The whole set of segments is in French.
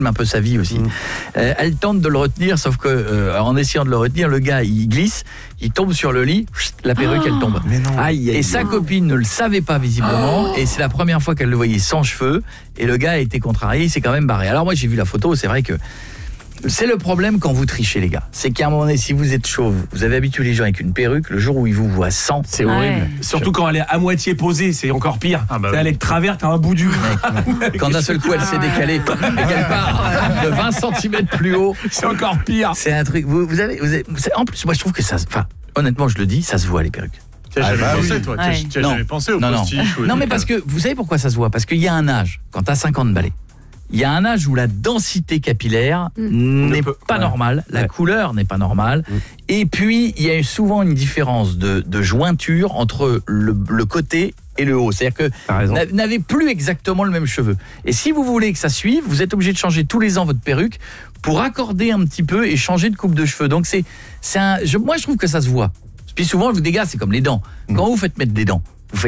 un peu sa vie aussi. Elle tente de le retenir, sauf que en essayant de le retenir, le gars il glisse, il tombe sur le lit, la perruque elle tombe. Mais non. Et sa copine ne le savait pas visiblement, et c'est la première fois qu'elle le voyait sans cheveux, et le gars a été contrarié, il s'est quand même barré. Alors moi j'ai vu la photo, c'est vrai que c'est le problème quand vous trichez les gars. C'est qu'à un moment donné, si vous êtes chauve, vous avez habitué les gens avec une perruque, le jour où ils vous voient sans, c'est horrible. Surtout quand elle est à moitié posée, c'est encore pire. Elle est de travers, t'as un bout du... Quand d'un seul coup elle s'est décalée et qu'elle part de 20 cm plus haut, c'est encore pire. C'est un truc, vous avez en plus moi je trouve que ça, enfin honnêtement je le dis, ça se voit les perruques. Tu as jamais pensé, toi? Tu as jamais pensé au postiche? Non, mais parce que, vous savez pourquoi ça se voit? Parce qu'il y a un âge, quand tu as 50 balais, il y a un âge où la densité capillaire n'est pas normale, la couleur n'est pas normale, et puis il y a souvent une différence de jointure entre le côté et le haut. C'est-à-dire que vous n'avez plus exactement le même cheveu. Et si vous voulez que ça suive, vous êtes obligé de changer tous les ans votre perruque pour accorder un petit peu et changer de coupe de cheveux. Donc moi je trouve que ça se voit. Puis souvent, des gars, c'est comme les dents. Quand vous faites mettre des dents,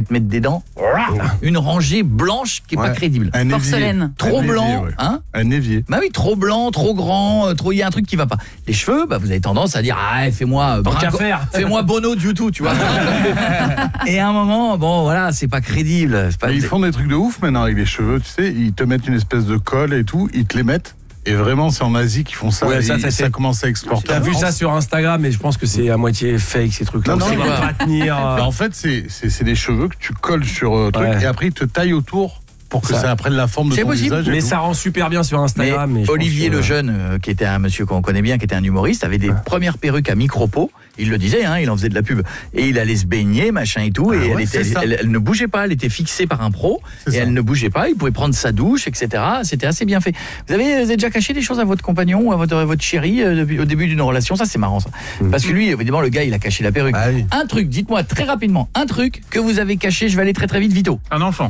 une rangée blanche qui est pas crédible. Un porcelaine. Trop blanc, hein? Un évier. Bah oui, trop blanc, trop grand, il y a un truc qui va pas. Les cheveux, bah vous avez tendance à dire fais-moi fais-moi Bono du tout, tu vois. Et à un moment, bon voilà, c'est pas crédible, ils font des trucs de ouf maintenant avec les cheveux, tu sais, ils te mettent une espèce de colle et tout, ils te les mettent. Et vraiment, c'est en Asie qu'ils font ça. Ouais, ça commence à exporter. T'as vu ça sur Instagram, mais je pense que c'est à moitié fake ces trucs-là. Non, pas tenir. En fait, c'est des cheveux que tu colles sur truc et après ils te taillent autour pour que ça prenne la forme de ton visage. Mais ça rend super bien sur Instagram. Mais Olivier Lejeune, qui était un monsieur qu'on connaît bien, qui était un humoriste, avait des premières perruques à micro-pot. Il le disait, il en faisait de la pub. Et il allait se baigner, machin et tout. Et elle ne bougeait pas, elle était fixée par un pro. Elle ne bougeait pas, il pouvait prendre sa douche, etc. C'était assez bien fait. Vous avez déjà caché des choses à votre compagnon ou à votre chérie au début d'une relation? Ça, c'est marrant, ça. Parce que lui, évidemment, le gars, il a caché la perruque. Un truc, dites-moi très rapidement, un truc que vous avez caché, je vais aller très très vite, Vito. Un enfant.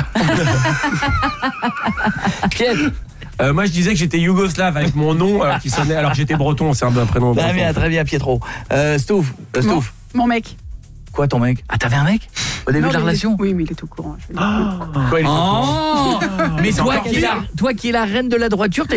Piètre. Moi je disais que j'étais yougoslave avec mon nom qui sonnait alors que j'étais breton, c'est un prénom breton. Très bien Pietro. Stouff. Mon mec. Quoi ton mec? Ah t'avais un mec au début de la relation? Oui, mais il est au courant. Mais toi qui es la reine de la droiture,